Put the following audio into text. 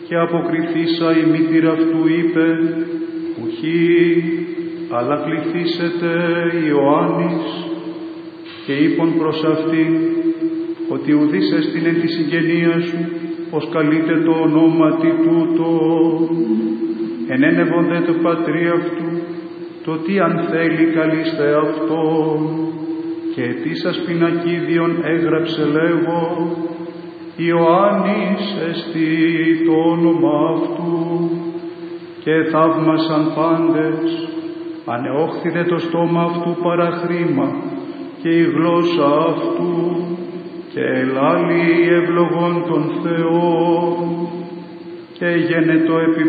και αποκριθήσα η μήτηρα αυτού είπε, ουχή, αλλά κληθήσετε Ιωάννης, και είπον προς αυτήν, ότι ουδείς εστιν εν τη συγγενεία σου, πως καλείται το ονόματι τούτο. Ενένευον δε το πατρί αυτού, το τι αν θέλει καλείστε αυτόν, και ετήσας πινακίδιον έγραψε λέγω, Ιωάννης εστι το όνομα αυτού, και θαύμασαν πάντες, ανεόχθηδε το στόμα αυτού παραχρήμα, και η γλώσσα αυτού, και ελάλη ευλογών των Θεών, και γένετο επί